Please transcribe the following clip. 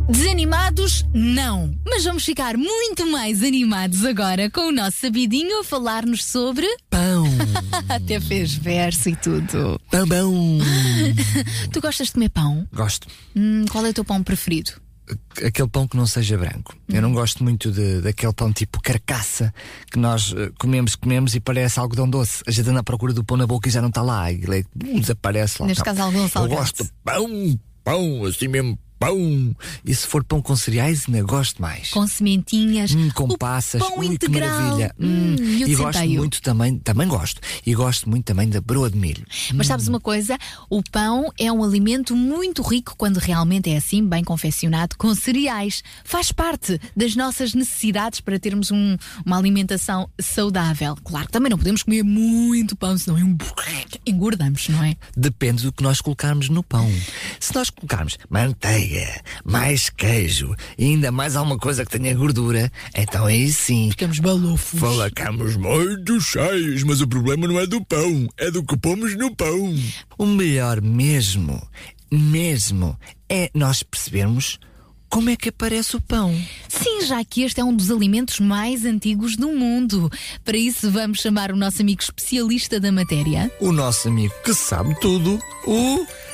Desanimados, não. Mas vamos ficar muito mais animados agora com o nosso sabidinho a falar-nos sobre... Pão. Até fez verso e tudo. Pão. Tu gostas de comer pão? Gosto. Qual é o teu pão preferido? Aquele pão que não seja branco. Eu não gosto muito daquele pão tipo carcaça que nós comemos e parece algodão doce. A gente anda à procura do pão na boca e já não está lá. E desaparece lá. Neste caso, algodão salgado. Eu gosto de pão, assim mesmo. Pão. E se for pão com cereais, ainda gosto mais. Com sementinhas. Com passas. Pão Que integral. maravilha. E gosto muito também gosto. E gosto muito também da broa de milho. Mas sabes uma coisa? O pão é um alimento muito rico quando realmente é assim, bem confeccionado, com cereais. Faz parte das nossas necessidades para termos uma alimentação saudável. Claro que também não podemos comer muito pão, senão engordamos, não é? Depende do que nós colocarmos no pão. Se nós colocarmos manteiga, mais queijo e ainda mais alguma coisa que tenha gordura, então aí sim ficamos balofos. Ficamos muito cheios, mas o problema não é do pão, é do que pomos no pão. O melhor mesmo é nós percebermos como é que aparece o pão. Sim, já que este é um dos alimentos mais antigos do mundo. Para isso vamos chamar o nosso amigo especialista da matéria. O nosso amigo que sabe tudo, o